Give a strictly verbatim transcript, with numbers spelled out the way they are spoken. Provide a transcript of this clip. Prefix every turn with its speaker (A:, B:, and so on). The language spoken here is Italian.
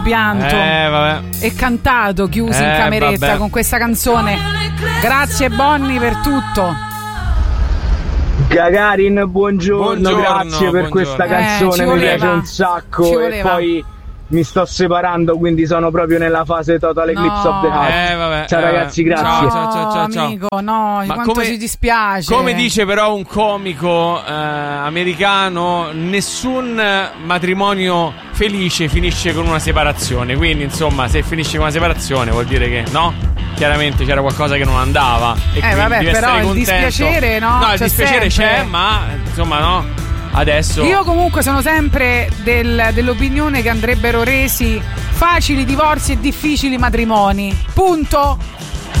A: pianto
B: eh, vabbè.
A: e cantato chiusi
B: eh,
A: in cameretta
B: vabbè.
A: con questa canzone. Grazie Bonnie per tutto.
C: Gagarin, buongiorno,
B: buongiorno
C: grazie per
B: buongiorno.
C: questa
A: Eh,
C: canzone,
A: ci
C: mi
A: voleva.
C: piace un
A: Ci
C: sacco e
A: voleva.
C: poi mi sto separando, quindi sono proprio nella fase total eclipse
A: No.
C: of the heart.
B: Eh, vabbè,
C: Ciao
B: eh,
C: ragazzi, grazie.
B: ciao,
A: No,
B: ciao, ciao, ciao, ciao.
A: amico, no,
B: Ma
A: quanto
B: come-
A: ci dispiace.
B: Come dice però un comico eh, americano, nessun matrimonio felice finisce con una separazione. Quindi insomma, se finisce con una separazione vuol dire che no, chiaramente c'era qualcosa che non andava e
A: Eh,
B: quindi
A: vabbè,
B: devi
A: però
B: essere
A: il
B: contento.
A: dispiacere, no,
B: No, il
A: c'è
B: dispiacere
A: sempre.
B: c'è, ma insomma no. Adesso
A: Io comunque sono sempre del- dell'opinione che andrebbero resi facili divorzi e difficili matrimoni. Punto.